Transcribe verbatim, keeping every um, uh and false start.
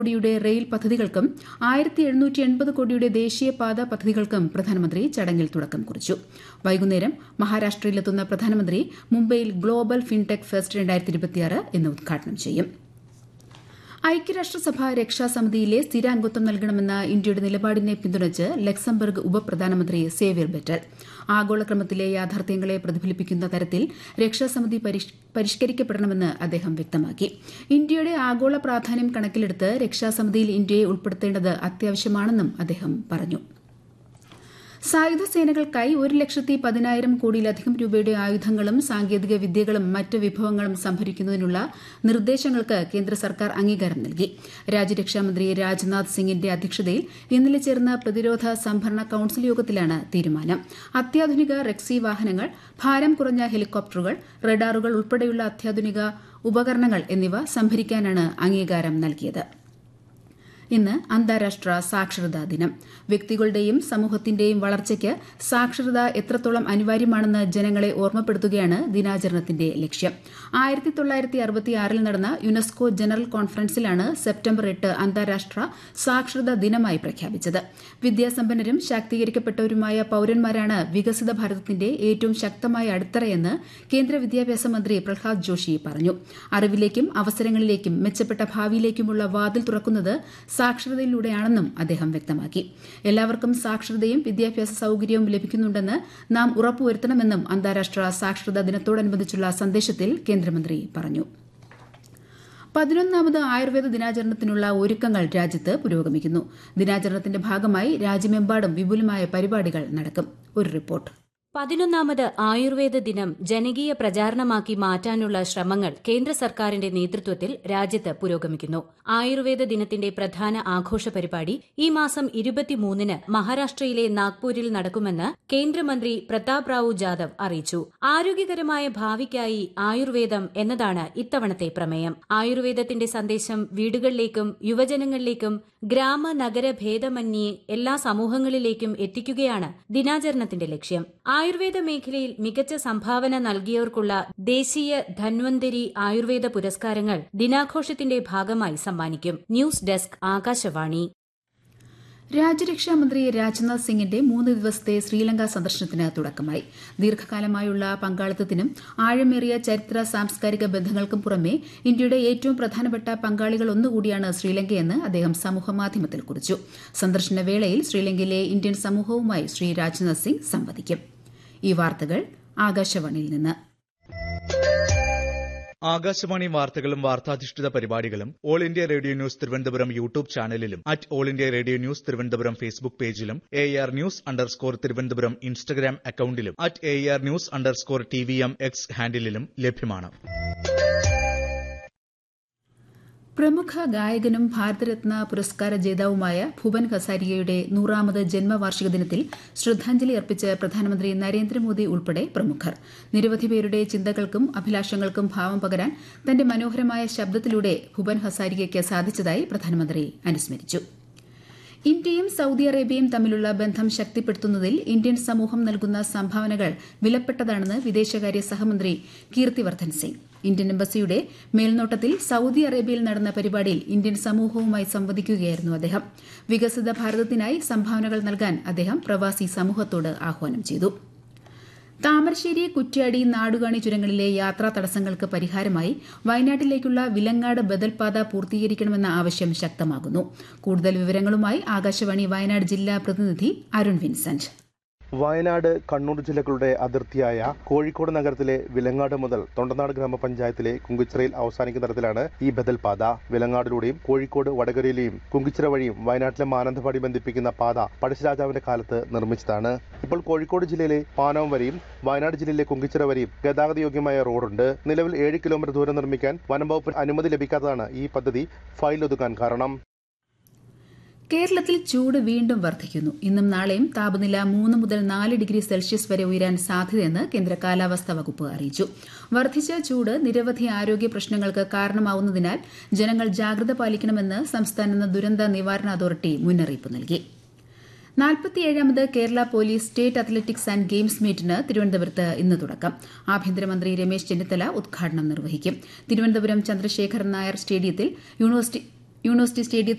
കോടിയുടെ റെയിൽ പദ്ധതികൾക്കും ആയിരത്തി എഴുന്നൂറ്റി എൺപത് കോടിയുടെ ദേശീയപാത പദ്ധതികൾക്കും പ്രധാനമന്ത്രി ചടങ്ങിൽ തുടക്കം കുറിച്ചു. വൈകുന്നേരം മഹാരാഷ്ട്രയിലെത്തുന്ന പ്രധാനമന്ത്രി മുംബൈയിൽ ഗ്ലോബൽ ഫിൻടെക് ഫെസ്റ്റ് രണ്ടായിരത്തി ഇരുപത്തിയാറ് എന്ന് ഉദ്ഘാടനം ചെയ്യും. ഐക്യരാഷ്ട്രസഭ രക്ഷാസമിതിയിലെ സ്ഥിരാംഗത്വം നൽകണമെന്ന ഇന്ത്യയുടെ നിലപാടിനെ പിന്തുണച്ച് ലക്സംബർഗ് ഉപപ്രധാനമന്ത്രി സേവ്യർ ബെറ്റൽ ആഗോളക്രമത്തിലെ യാഥാർത്ഥ്യങ്ങളെ പ്രതിഫലിപ്പിക്കുന്ന തരത്തിൽ രക്ഷാസമിതി പരിഷ്കരിക്കപ്പെടണമെന്ന് അദ്ദേഹം വ്യക്തമാക്കി. ഇന്ത്യയുടെ ആഗോള പ്രാധാന്യം കണക്കിലെടുത്ത് രക്ഷാസമിതിയിൽ ഇന്ത്യയെ ഉൾപ്പെടുത്തേണ്ടത് അത്യാവശ്യമാണെന്നും അദ്ദേഹം പറഞ്ഞു. സായുധ സേനകൾക്കായി ഒരു ലക്ഷത്തി പതിനായിരം കോടിയിലധികം രൂപയുടെ ആയുധങ്ങളും സാങ്കേതിക വിദ്യകളും മറ്റ് വിഭവങ്ങളും സംഭരിക്കുന്നതിനുള്ള നിർദ്ദേശങ്ങൾക്ക് കേന്ദ്ര സർക്കാർ അംഗീകാരം നൽകി. രാജ്യരക്ഷാമന്ത്രി രാജ്നാഥ് സിംഗിന്റെ അധ്യക്ഷതയിൽ ഇന്നലെ ചേർന്ന പ്രതിരോധ സംഭരണ കൌൺസിൽ യോഗത്തിലാണ് തീരുമാനം. അത്യാധുനിക റെക്സി വാഹനങ്ങൾ, ഭാരം കുറഞ്ഞ ഹെലികോപ്റ്ററുകൾ, റഡാറുകൾ ഉൾപ്പെടെയുള്ള അത്യാധുനിക ഉപകരണങ്ങൾ എന്നിവ സംഭരിക്കാനാണ് അംഗീകാരം നൽകിയത്. ഇന്ന് അന്താരാഷ്ട്ര സാക്ഷരതാ ദിനം. വ്യക്തികളുടെയും സമൂഹത്തിന്റെയും വളർച്ചയ്ക്ക് സാക്ഷരത എത്രത്തോളം അനിവാര്യമാണെന്ന് ജനങ്ങളെ ഓർമ്മപ്പെടുത്തുകയാണ് ദിനാചരണത്തിന്റെ ലക്ഷ്യം. ആയിരത്തി തൊള്ളായിരത്തി അറുപത്തിയാറിൽ നടന്ന യുനെസ്കോ ജനറൽ കോൺഫറൻസിലാണ് സെപ്റ്റംബർ എട്ട് അന്താരാഷ്ട്ര സാക്ഷരതാ ദിനമായി പ്രഖ്യാപിച്ചത്. വിദ്യാസമ്പന്നരും ശാക്തീകരിക്കപ്പെട്ടവരുമായ പൌരന്മാരാണ് വികസിത ഭാരതത്തിന്റെ ഏറ്റവും ശക്തമായ അടിത്തറയെന്ന് കേന്ദ്ര വിദ്യാഭ്യാസ മന്ത്രി പ്രഹ്ലാദ് ജോഷി പറഞ്ഞു. അറിവിലേക്കും അവസരങ്ങളിലേക്കും മെച്ചപ്പെട്ട ഭാവിയിലേക്കുമുള്ള വാതിൽ തുറക്കുന്നത് സാക്ഷരതയിലൂടെയാണെന്നും അദ്ദേഹം വ്യക്തമാക്കി. എല്ലാവർക്കും സാക്ഷരതയും വിദ്യാഭ്യാസ സൌകര്യവും ലഭിക്കുന്നുണ്ടെന്ന് നാം ഉറപ്പുവരുത്തണമെന്നും അന്താരാഷ്ട്ര സാക്ഷരതാ ദിനത്തോടനുബന്ധിച്ചുള്ള സന്ദേശത്തിൽ കേന്ദ്രമന്ത്രി പറഞ്ഞു. പതിനൊന്നാമത് ആയുർവേദ ദിനാചരണത്തിനുള്ള ഒരുക്കങ്ങൾ രാജ്യത്ത് പുരോഗമിക്കുന്നു. ദിനാചരണത്തിന്റെ ഭാഗമായി രാജ്യമെമ്പാടും വിപുലമായ പരിപാടികൾ നടക്കും. ഒരു റിപ്പോർട്ട്. പതിനൊന്നാമത് ആയുർവേദ ദിനം ജനകീയ പ്രചാരണമാക്കി മാറ്റാനുള്ള ശ്രമങ്ങൾ കേന്ദ്ര സർക്കാരിന്റെ നേതൃത്വത്തിൽ രാജ്യത്ത് പുരോഗമിക്കുന്നു. ആയുർവേദ ദിനത്തിന്റെ പ്രധാന ആഘോഷ പരിപാടി ഈ മാസം ഇരുപത്തിമൂന്നിന് മഹാരാഷ്ട്രയിലെ നാഗ്പൂരിൽ നടക്കുമെന്ന് കേന്ദ്രമന്ത്രി പ്രതാപ് റാവു ജാദവ് അറിയിച്ചു. ആരോഗ്യകരമായ ഭാവിക്കായി ആയുർവേദം എന്നതാണ് ഇത്തവണത്തെ പ്രമേയം. ആയുർവേദത്തിന്റെ സന്ദേശം വീടുകളിലേക്കും യുവജനങ്ങളിലേക്കും ഗ്രാമ നഗര ഭേദമന്യേ എല്ലാ സമൂഹങ്ങളിലേക്കും എത്തിക്കുകയാണ് ദിനാചരണത്തിന്റെ ലക്ഷ്യം. ആയുർവേദ മേഖലയിൽ മികച്ച സംഭാവന നൽകിയവർക്കുള്ള ദേശീയ ധന്വന്തരി ആയുർവേദ പുരസ്കാരങ്ങൾ ദിനാഘോഷത്തിന്റെ ഭാഗമായി സമ്മാനിക്കും. News desk, Akashvani. രാജ്യരക്ഷാമന്ത്രി രാജ്നാഥ് സിംഗിന്റെ മൂന്ന് ദിവസത്തെ ശ്രീലങ്ക സന്ദർശനത്തിന് തുടക്കമായി. ദീർഘകാലമായുള്ള പങ്കാളിത്തത്തിനും ആഴമേറിയ ചരിത്ര സാംസ്കാരിക ബന്ധങ്ങൾക്കും പുറമെ ഇന്ത്യയുടെ ഏറ്റവും പ്രധാനപ്പെട്ട പങ്കാളികൾ ഒന്നുകൂടിയാണ് ശ്രീലങ്കയെന്ന് അദ്ദേഹം സമൂഹമാധ്യമത്തിൽ കുറിച്ചു. സന്ദർശന വേളയിൽ ശ്രീലങ്കയിലെ ഇന്ത്യൻ സമൂഹവുമായി ശ്രീ രാജ്നാഥ് സിംഗ് സംവദിക്കും. ഈ വാർത്തകൾ ആകാശവാണിയിൽ നിന്ന്. ആകാശവാണി വാർത്തകളും വാർത്താധിഷ്ഠിത പരിപാടികളും all India radio news Thiruvananthapuram YouTube ചാനലിലും at all India radio news Thiruvananthapuram Facebook പേജിലും A R news underscore Thiruvananthapuram Instagram അക്കൌണ്ടിലും at A R news underscore T V M X ഹാൻഡിലും ലഭ്യമാണ്. പ്രമുഖ ഗായകനും ഭാരതരത്ന പുരസ്കാര ജേതാവുമായ ഭുവൻ ഹസാരികയുടെ നൂറാമത് ജന്മവാർഷിക ദിനത്തിൽ ശ്രദ്ധാഞ്ജലി അർപ്പിച്ച് പ്രധാനമന്ത്രി നരേന്ദ്രമോദി ഉൾപ്പെടെ പ്രമുഖർ. നിരവധി പേരുടെ ചിന്തകൾക്കും അഭിലാഷങ്ങൾക്കും ഭാവം പകരാൻ തന്റെ മനോഹരമായ ശബ്ദത്തിലൂടെ ഭുവൻ ഹസാരികയ്ക്ക് സാധിച്ചതായി പ്രധാനമന്ത്രി അനുസ്മരിച്ചു. ഇന്ത്യയും സൌദി അറേബ്യയും തമ്മിലുള്ള ബന്ധം ശക്തിപ്പെടുത്തുന്നതിൽ ഇന്ത്യൻ സമൂഹം നൽകുന്ന സംഭാവനകൾ വിലപ്പെട്ടതാണെന്ന് വിദേശകാര്യ സഹമന്ത്രി കീർത്തിവർദ്ധൻ സിംഗ്. ഇന്ത്യൻ എംബസിയുടെ മേൽനോട്ടത്തിൽ സൌദി അറേബ്യയിൽ നടന്ന പരിപാടിയിൽ ഇന്ത്യൻ സമൂഹവുമായി സംവദിക്കുകയായിരുന്നു അദ്ദേഹം. വികസിത ഭാരതത്തിനായി സംഭാവനകൾ നൽകാൻ അദ്ദേഹം പ്രവാസി സമൂഹത്തോട് ആഹ്വാനം ചെയ്തു. താമരശ്ശേരി, കുറ്റ്യാടി, നാടുകാണി ചുരങ്ങളിലെ യാത്രാ തടസ്സങ്ങൾക്ക് പരിഹാരമായി വയനാട്ടിലേക്കുള്ള വിലങ്ങാട് ബദൽപാത പൂർത്തീകരിക്കണമെന്ന ആവശ്യം ശക്തമാകുന്നു. കൂടുതൽ വിവരങ്ങളുമായി ആകാശവാണി വയനാട് ജില്ലാ പ്രതിനിധി അരുൺ വിൻസെന്റ്. വയനാട്, കണ്ണൂർ ജില്ലകളുടെ അതിർത്തിയായ കോഴിക്കോട് നഗരത്തിലെ വിലങ്ങാട് മുതൽ തൊണ്ടനാട് ഗ്രാമപഞ്ചായത്തിലെ കുങ്കിച്ചിറയിൽ അവസാനിക്കുന്ന തരത്തിലാണ് ഈ ബദൽ പാത. വിലങ്ങാടിലൂടെയും കോഴിക്കോട് വടകരയിലെയും കുങ്കിച്ചിറ വഴിയും വയനാട്ടിലെ മാനന്തവാടി ബന്ധിപ്പിക്കുന്ന പാത പഴശ്ശിരാജാവിന്റെ കാലത്ത് നിർമ്മിച്ചതാണ്. ഇപ്പോൾ കോഴിക്കോട് ജില്ലയിലെ പാനവം വരെയും വയനാട് ജില്ലയിലെ കുങ്കിച്ചിറ വരെയും ഗതാഗതയോഗ്യമായ റോഡുണ്ട്. നിലവിൽ ഏഴ് കിലോമീറ്റർ ദൂരം നിർമ്മിക്കാൻ വനംവകുപ്പിന് അനുമതി ലഭിക്കാത്തതാണ് ഈ പദ്ധതി ഫയൽ ഒതുക്കാൻ കാരണം. കേരളത്തിൽ ചൂട് വീണ്ടും വർദ്ധിക്കുന്നു. ഇന്നും നാളെയും താപനില മൂന്ന് മുതൽ നാല് ഡിഗ്രി സെൽഷ്യസ് വരെ ഉയരാൻ സാധ്യതയെന്ന് കേന്ദ്ര കാലാവസ്ഥാ വകുപ്പ് അറിയിച്ചു. വർദ്ധിച്ച ചൂട് നിരവധി ആരോഗ്യ പ്രശ്നങ്ങൾക്ക് കാരണമാവുന്നതിനാൽ ജനങ്ങൾ ജാഗ്രത പാലിക്കണമെന്ന് സംസ്ഥാന ദുരന്ത നിവാരണ അതോറിറ്റി മുന്നറിയിപ്പ് നൽകി. നാൽപ്പത്തിയേഴാമത് Kerala police state athletics and games മീറ്റിന് തിരുവനന്തപുരത്ത് ഇന്ന് തുടക്കം. ആഭ്യന്തരമന്ത്രി രമേശ് ചെന്നിത്തല ഉദ്ഘാടനം നിർവഹിക്കും. തിരുവനന്തപുരം ചന്ദ്രശേഖരൻ നായർ സ്റ്റേഡിയത്തിൽ യൂണിവേഴ്സിറ്റി യൂണിവേഴ്സിറ്റി സ്റ്റേഡിയത്തിൽ